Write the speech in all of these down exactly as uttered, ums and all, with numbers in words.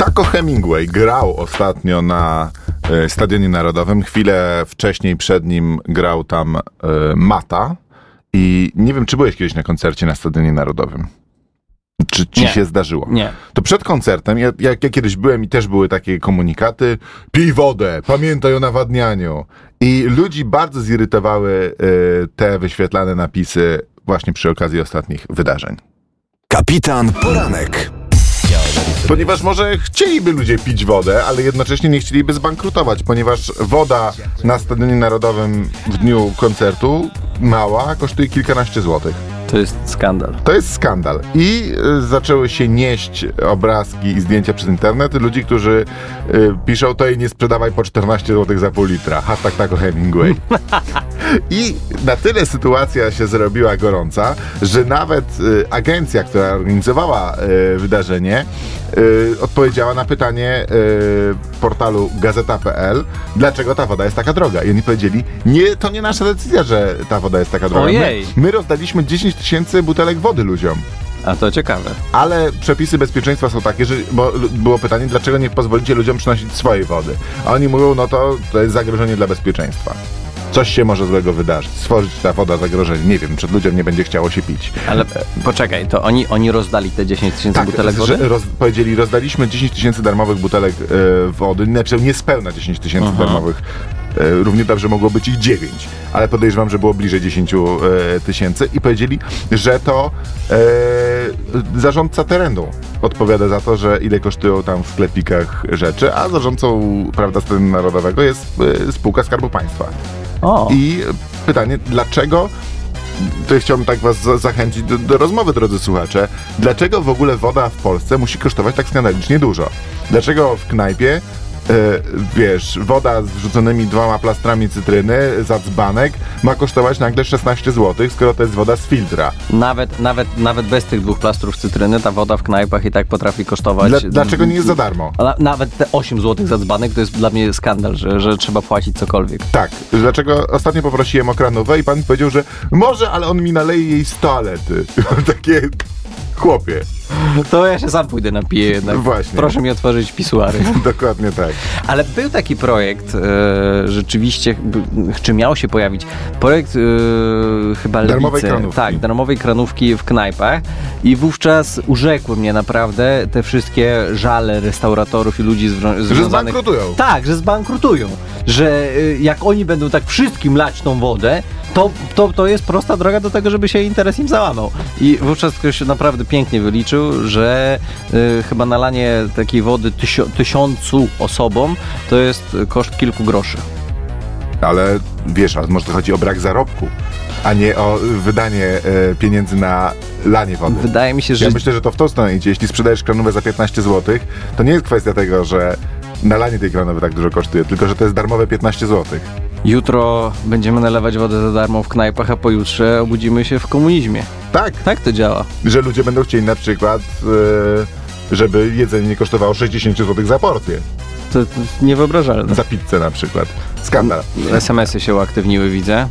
Taco Hemingway grał ostatnio na e, Stadionie Narodowym. Chwilę wcześniej przed nim grał tam e, Mata. I nie wiem, czy byłeś kiedyś na koncercie na Stadionie Narodowym. Czy ci nie. się zdarzyło? Nie. To przed koncertem, ja, jak ja kiedyś byłem i też były takie komunikaty, pij wodę, pamiętaj o nawadnianiu. I ludzi bardzo zirytowały y, te wyświetlane napisy właśnie przy okazji ostatnich wydarzeń. Kapitan Poranek. Ponieważ może chcieliby ludzie pić wodę, ale jednocześnie nie chcieliby zbankrutować, ponieważ woda na Stadionie Narodowym w dniu koncertu mała kosztuje kilkanaście złotych. To jest skandal. To jest skandal. I y, zaczęły się nieść obrazki i zdjęcia przez internet ludzi, którzy y, piszą to i nie sprzedawaj po czternaście złotych za pół litra. Hashtag Taco Hemingway. I na tyle sytuacja się zrobiła gorąca, że nawet y, agencja, która organizowała y, wydarzenie, y, odpowiedziała na pytanie y, portalu gazeta kropka pe el, dlaczego ta woda jest taka droga. I oni powiedzieli, nie, to nie nasza decyzja, że ta woda jest taka droga. Ojej. My, my rozdaliśmy dziesięć tysięcy butelek wody ludziom. A to ciekawe. Ale przepisy bezpieczeństwa są takie, że bo było pytanie, dlaczego nie pozwolicie ludziom przynosić swojej wody. A oni mówią, no to, to jest zagrożenie dla bezpieczeństwa. Coś się może złego wydarzyć. Stworzyć ta woda zagrożenie. Nie wiem, przed ludziom nie będzie chciało się pić. Ale poczekaj, to oni, oni rozdali te dziesięć tysięcy Tak, butelek wody? Że roz, powiedzieli, rozdaliśmy dziesięć tysięcy darmowych butelek e, wody. Znaczy niespełna dziesięć tysięcy Aha. darmowych. E, równie dobrze mogło być ich dziewięć. Ale podejrzewam, że było bliżej dziesięć tysięcy. I powiedzieli, że to e, zarządca terenu odpowiada za to, że ile kosztują tam w sklepikach rzeczy, a zarządcą, prawda, Stadionu Narodowego jest e, spółka Skarbu Państwa. O. I pytanie, dlaczego, to chciałbym tak was za- zachęcić do, do rozmowy, drodzy słuchacze, dlaczego w ogóle woda w Polsce musi kosztować tak skandalicznie dużo? Dlaczego w knajpie, e, wiesz, woda z wrzuconymi dwoma plastrami cytryny za dzbanek ma kosztować nagle szesnaście złotych, skoro to jest woda z filtra? Nawet, nawet, nawet bez tych dwóch plastrów cytryny ta woda w knajpach i tak potrafi kosztować... Dla, dlaczego nie jest za darmo? A nawet te osiem złotych za dzbanek to jest dla mnie skandal, że, że trzeba płacić cokolwiek. Tak, dlaczego ostatnio poprosiłem o kranówę i pan powiedział, że może, ale on mi naleje jej z toalety. Takie, chłopie. To ja się sam pójdę napiję jednak. Właśnie. Proszę mi otworzyć pisuary. Dokładnie tak. Ale był taki projekt, e, rzeczywiście, b, czy miał się pojawić, projekt e, chyba Darmowej Lewicy. kranówki. Tak, darmowej kranówki w knajpach i wówczas urzekły mnie naprawdę te wszystkie żale restauratorów i ludzi zwią- związanych... Że zbankrutują. Tak, że zbankrutują. Że e, jak oni będą tak wszystkim lać tą wodę, to, to, to jest prosta droga do tego, żeby się interes im załamał. I wówczas ktoś naprawdę pięknie wyliczył, że y, chyba nalanie takiej wody tysio, tysiącu osobom to jest koszt kilku groszy. Ale wiesz, ale może to chodzi o brak zarobku, a nie o wydanie e, pieniędzy na lanie wody. Wydaje mi się, że... Ja myślę, że to w tą stronę idzie. Jeśli sprzedajesz kranówę za piętnaście złotych, to nie jest kwestia tego, że nalanie tej kranowy tak dużo kosztuje, tylko że to jest darmowe piętnaście złotych. Jutro będziemy nalewać wodę za darmo w knajpach, a pojutrze obudzimy się w komunizmie. Tak, Tak to działa. że ludzie będą chcieli na przykład, e, żeby jedzenie nie kosztowało sześćdziesiąt złotych za porcję. To, to jest niewyobrażalne. Za pizzę na przykład. Skandal. es em esy się uaktywniły, widzę.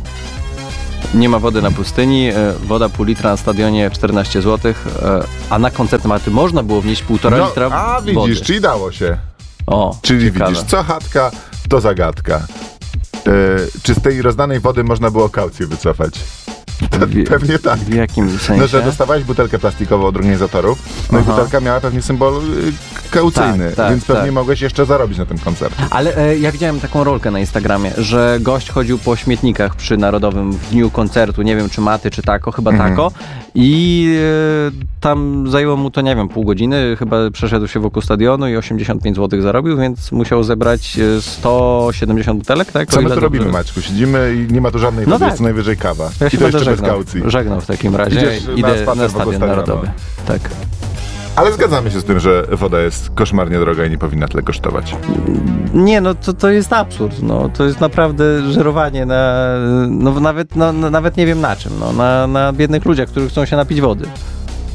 Nie ma wody na pustyni, e, woda pół litra na stadionie czternaście złotych, e, a na koncert Maty można było wnieść półtora No, litra a widzisz, wody. czyli dało się. O, Czyli ciekawe. widzisz, co chatka, to zagadka. E, czy z tej rozdanej wody można było kaucję wycofać? W- Pewnie tak. W jakim sensie? No, że dostawałeś butelkę plastikową od organizatorów, no Aha. i butelka miała pewnie symbol y, kaucyjny, Tak, tak, więc pewnie tak. mogłeś jeszcze zarobić na tym koncercie. Ale e, ja widziałem taką rolkę na Instagramie, że gość chodził po śmietnikach przy Narodowym w dniu koncertu, nie wiem czy Maty, czy Taco, chyba Mhm. Taco i e, tam zajęło mu to, nie wiem, pół godziny, chyba przeszedł się wokół stadionu i osiemdziesiąt pięć złotych zarobił, więc musiał zebrać e, sto siedemdziesiąt butelek, tak? Co O my ile tu dobrze- robimy, Maćku? Siedzimy i nie ma tu żadnej No wody, tak. jest co najwyżej kawa. Ja I się to będę jeszcze bez żegnał. kaucji. Żegnał w takim razie. Idziesz na Idę spacer na wokół Stadion stadionu. Narodowy. Tak. Ale zgadzamy się z tym, że woda jest koszmarnie droga i nie powinna tyle kosztować. Nie, no to, to jest absurd, no. To jest naprawdę żerowanie na, no nawet, no, no, nawet nie wiem na czym, no. Na, na biednych ludziach, którzy chcą się napić wody.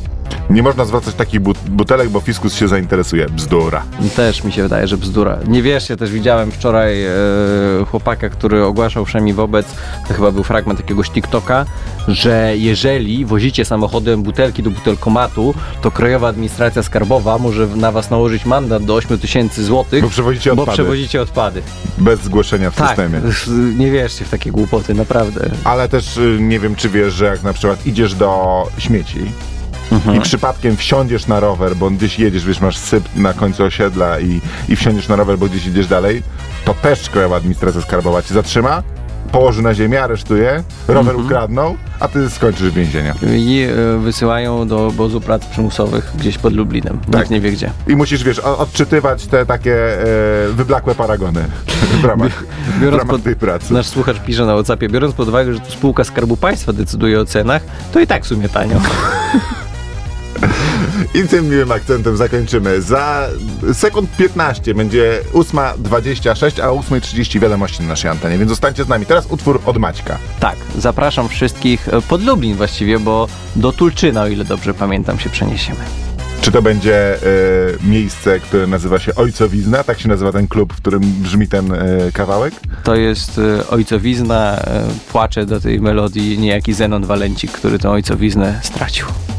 Nie można zwracać takich but- butelek, bo fiskus się zainteresuje. Bzdura. Też mi się wydaje, że bzdura. Nie wierzcie, też widziałem wczoraj e, chłopaka, który ogłaszał wszemi wobec, to chyba był fragment jakiegoś TikToka, że jeżeli wozicie samochodem butelki do butelkomatu, to Krajowa Administracja Skarbowa może na was nałożyć mandat do ośmiu tysięcy złotych, Bo przewozicie bo odpady. przewozicie odpady. Bez zgłoszenia w Tak, systemie. nie wierzcie w takie głupoty, naprawdę. Ale też y, nie wiem, czy wiesz, że jak na przykład idziesz do śmieci Mhm. i przypadkiem wsiądziesz na rower, bo gdzieś jedziesz, wiesz, masz syp na końcu osiedla i, i wsiądziesz na rower, bo gdzieś idziesz dalej, to też Krajowa Administracja Skarbowa cię zatrzyma, położy na ziemię, aresztuje, rower Mhm. ukradną, a ty skończysz w więzieniu. I e, wysyłają do obozu prac przymusowych gdzieś pod Lublinem. Tak. Nikt nie wie gdzie. I musisz, wiesz, o- odczytywać te takie e, wyblakłe paragony w ramach, w Biorąc ramach pod- tej pracy. Nasz słuchacz pisze na WhatsAppie, biorąc pod uwagę, że to spółka Skarbu Państwa decyduje o cenach, to i tak w sumie tanio. I tym miłym akcentem zakończymy. Za sekund piętnaście będzie ósma dwadzieścia sześć, a o ósma trzydzieści wiadomości na naszej antenie, więc zostańcie z nami. Teraz utwór od Maćka. Tak, zapraszam wszystkich e, pod Lublin właściwie, bo do Tulczyna, o ile dobrze pamiętam, się przeniesiemy. Czy to będzie e, miejsce, które nazywa się Ojcowizna? Tak się nazywa ten klub, w którym brzmi ten e, kawałek? To jest e, ojcowizna, e, płacze do tej melodii niejaki Zenon Walencik, który tę ojcowiznę stracił.